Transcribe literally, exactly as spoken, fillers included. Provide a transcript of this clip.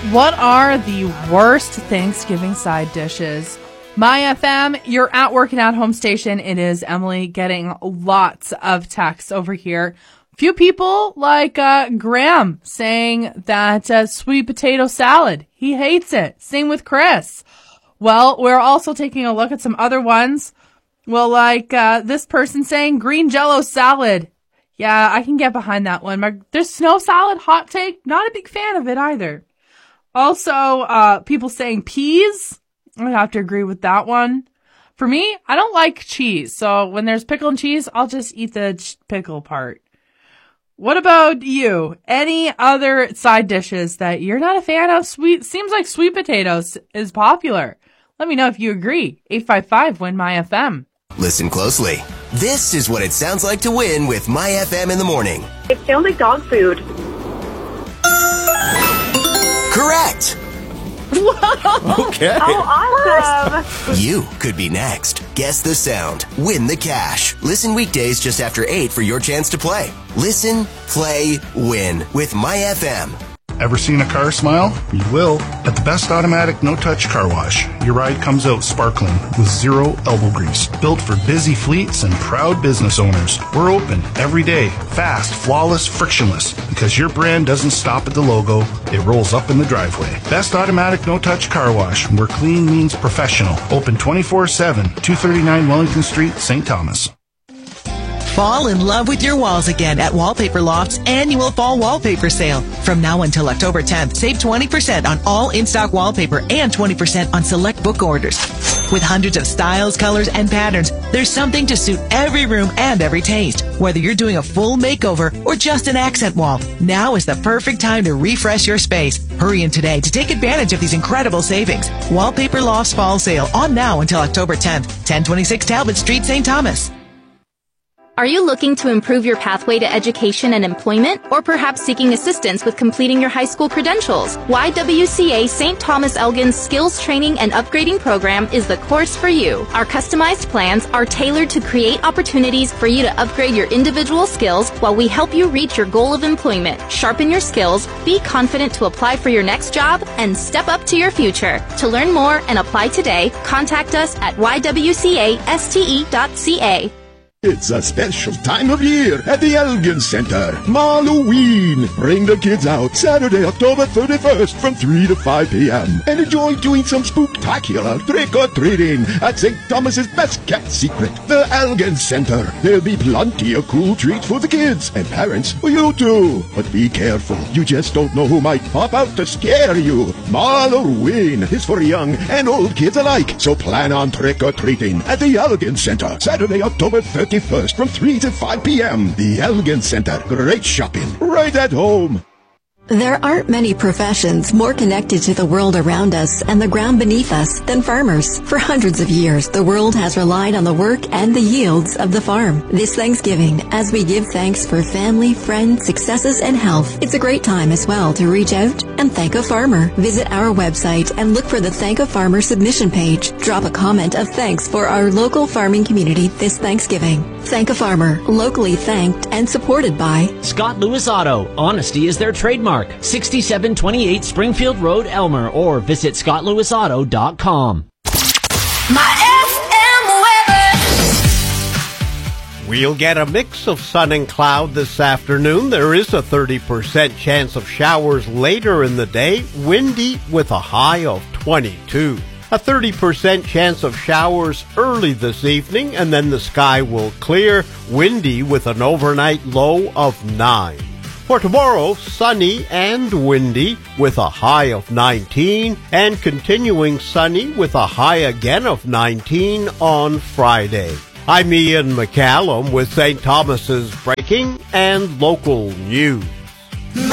What are the worst Thanksgiving side dishes? My F M, you're at work and at home station. It is Emily getting lots of texts over here. Few people like uh, Graham saying that uh, sweet potato salad, he hates it. Same with Chris. Well, we're also taking a look at some other ones. Well, like uh, this person saying green jello salad. Yeah, I can get behind that one. My, there's snow salad, hot take. Not a big fan of it either. Also, uh, people saying peas. I have to agree with that one. For me, I don't like cheese. So when there's pickle and cheese, I'll just eat the ch- pickle part. What about you? Any other side dishes that you're not a fan of? Sweet, seems like sweet potatoes is popular. Let me know if you agree. eight five five, win my F M. Listen closely. This is what it sounds like to win with My F M in the morning. It sounds like dog food. Correct. Whoa. Okay. Oh, awesome. You could be next. Guess the sound. Win the cash. Listen weekdays just after eight for your chance to play. Listen, play, win with My F M. Ever seen a car smile? You will. At the Best Automatic No-Touch Car Wash, your ride comes out sparkling with zero elbow grease. Built for busy fleets and proud business owners. We're open every day, fast, flawless, frictionless, because your brand doesn't stop at the logo, it rolls up in the driveway. Best Automatic No-Touch Car Wash, where clean means professional. Open twenty-four seven, two thirty-nine Wellington Street, Saint Thomas. Fall in love with your walls again at Wallpaper Loft's annual fall wallpaper sale. From now until October tenth, save twenty percent on all in-stock wallpaper and twenty percent on select book orders. With hundreds of styles, colors, and patterns, there's something to suit every room and every taste. Whether you're doing a full makeover or just an accent wall, now is the perfect time to refresh your space. Hurry in today to take advantage of these incredible savings. Wallpaper Loft's fall sale on now until October tenth, ten twenty-six Talbot Street, Saint Thomas. Are you looking to improve your pathway to education and employment, or perhaps seeking assistance with completing your high school credentials? Y W C A Saint Thomas Elgin's Skills Training and Upgrading Program is the course for you. Our customized plans are tailored to create opportunities for you to upgrade your individual skills while we help you reach your goal of employment. Sharpen your skills, be confident to apply for your next job, and step up to your future. To learn more and apply today, contact us at y w c a s t e dot c a. It's a special time of year at the Elgin Center. Halloween. Bring the kids out Saturday, October thirty-first from three to five p.m. and enjoy doing some spooktacular trick-or-treating at Saint Thomas's best-kept secret, the Elgin Center. There'll be plenty of cool treats for the kids and parents for you too. But be careful. You just don't know who might pop out to scare you. Halloween is for young and old kids alike. So plan on trick-or-treating at the Elgin Center Saturday, October thirty-first. First from three to five p.m. The Elgin Center. Great shopping right at home. There aren't many professions more connected to the world around us and the ground beneath us than farmers. For hundreds of years, the world has relied on the work and the yields of the farm. This Thanksgiving, as we give thanks for family, friends, successes, and health, it's a great time as well to reach out and thank a farmer. Visit our website and look for the Thank a Farmer submission page. Drop a comment of thanks for our local farming community this Thanksgiving. Thank a Farmer, locally thanked and supported by Scott Lewis Auto. Honesty is their trademark. sixty-seven twenty-eight Springfield Road, Elmer, or visit scott lewis auto dot com. My F M weather. We'll get a mix of sun and cloud this afternoon. There is a thirty percent chance of showers later in the day, windy with a high of twenty-two. A thirty percent chance of showers early this evening, and then the sky will clear, windy with an overnight low of nine. For tomorrow, sunny and windy with a high of nineteen, and continuing sunny with a high again of nineteen on Friday. I'm Ian McCallum with Saint Thomas's breaking and local news.